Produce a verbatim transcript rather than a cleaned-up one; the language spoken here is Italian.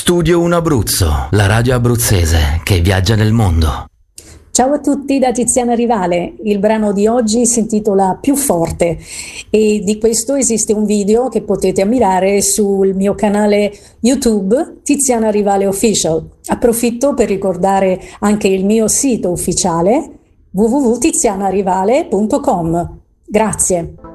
Studio uno Abruzzo, la radio abruzzese che viaggia nel mondo. Ciao a tutti da Tiziana Rivale, il brano di oggi si intitola Più forte e di questo esiste un video che potete ammirare sul mio canale YouTube Tiziana Rivale Official. Approfitto per ricordare anche il mio sito ufficiale w w w punto tiziana rivale punto com. Grazie.